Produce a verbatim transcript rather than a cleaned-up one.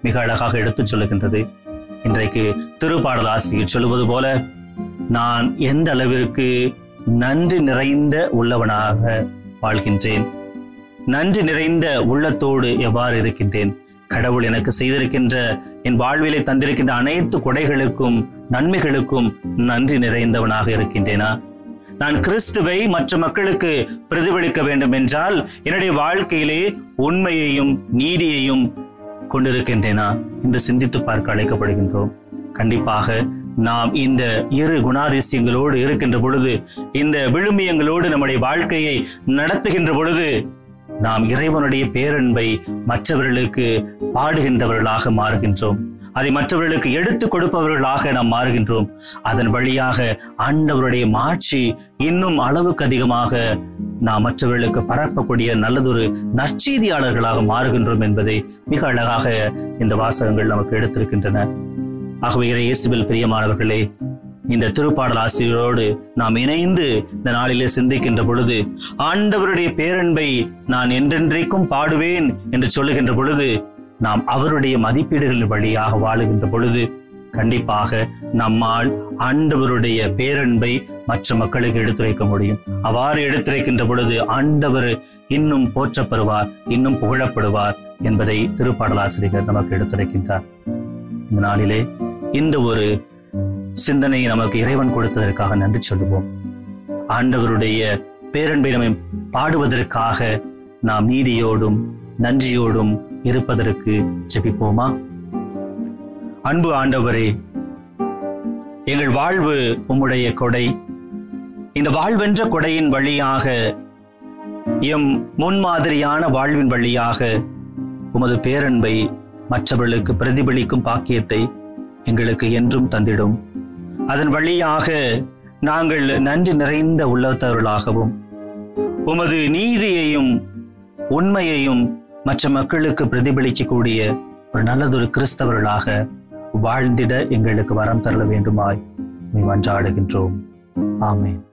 மிக அழகாக எடுத்துச் சொல்லுகின்றது. இன்றைக்கு திருப்பாடல் ஆசிரியர் சொல்லுவது போல, நான் எந்த அளவிற்கு நன்றி நிறைந்த உள்ளவனாக வாழ்கின்றேன், நன்றி நிறைந்த உள்ளத்தோடு எவ்வாறு இருக்கின்றேன், கடவுள் எனக்கு செய்திருக்கின்ற என் வாழ்விலை தந்திருக்கின்ற அனைத்து கொடைகளுக்கும் நன்மைகளுக்கும் நன்றி நிறைந்தவனாக இருக்கின்றேனா? நான் கிறிஸ்துவை மற்ற மக்களுக்கு பிரதிபலிக்க வேண்டும் என்றால் என்னுடைய வாழ்க்கையிலே உண்மையையும் நீதியையும் கொண்டிருக்கின்றேனா என்று சிந்தித்து பார்க்க அழைக்கப்படுகின்றோம். கண்டிப்பாக நாம் இந்த இரு குணாதிசயங்களோடு இருக்கின்ற பொழுது, இந்த விழுமியங்களோடு நம்முடைய வாழ்க்கையை நடத்துகின்ற பொழுது, நாம் இறைவனுடைய பேரன்பை மற்றவர்களுக்கு பாடுகின்றவர்களாக மாறுகின்றோம். அதை மற்றவர்களுக்கு எடுத்துக் கொடுப்பவர்களாக நாம் மாறுகின்றோம். அதன் வழியாக ஆண்டவருடைய மாட்சி இன்னும் அளவுக்கு அதிகமாக நாம் மற்றவர்களுக்கு பரப்பக்கூடிய நல்லதொரு நற்செய்தியாளர்களாக மாறுகின்றோம் என்பதை மிக அழகாக இந்த வாசகங்கள் நமக்கு எடுத்திருக்கின்றன. ஆகவே இயேசுவில் பிரியமானவர்களே, இந்த திருப்பாடல் ஆசிரியரோடு நாம் இணைந்து இந்த நாளிலே சிந்திக்கின்ற பொழுது, ஆண்டவருடைய பேரன்பை நான் என்றென்றைக்கும் பாடுவேன் என்று சொல்லுகின்ற பொழுது, நாம் அவருடைய மதிப்பீடுகளின் வழியாக வாழுகின்ற பொழுது, கண்டிப்பாக நம்மால் ஆண்டவருடைய பேரன்பை மற்ற மக்களுக்கு எடுத்துரைக்க முடியும். அவ்வாறு எடுத்துரைக்கின்ற பொழுது ஆண்டவர் இன்னும் போற்றப்படுவார், இன்னும் புகழப்படுவார் என்பதை திருப்பாடல் ஆசிரியர் நமக்கு எடுத்துரைக்கின்றார். இந்த நாளிலே இந்த ஒரு சிந்தனையை நமக்கு இறைவன் கொடுத்ததற்காக நன்றி சொல்லுவோம். ஆண்டவருடைய பேரன்பை நம்மை பாடுவதற்காக நாம் நீதியோடும் நன்றியோடும் இருப்பதற்கு ஜெபிப்போமா? அன்பு ஆண்டவரே, எங்கள் வாழ்வு உம்முடைய கொடை. இந்த வாழ்வென்ற கொடையின் வழியாக, எம் முன்மாதிரியான வாழ்வின் வழியாக உமது பேரன்பை மற்றவர்களுக்கு பிரதிபலிக்கும் பாக்கியத்தை எங்களுக்கு என்றும் தந்திடும். அதன் வழியாக நாங்கள் நன்றி நிறைந்த உள்ளத்தவர்களாகவும் உமது நீதியையும் உண்மையையும் மற்ற மக்களுக்கு பிரதிபலிக்கக்கூடிய ஒரு நல்லதொரு கிறிஸ்தவர்களாக வாழ்ந்திட எங்களுக்கு வரம் தரல வேண்டுமாய் மன்றாடுகின்றோம். ஆமென்.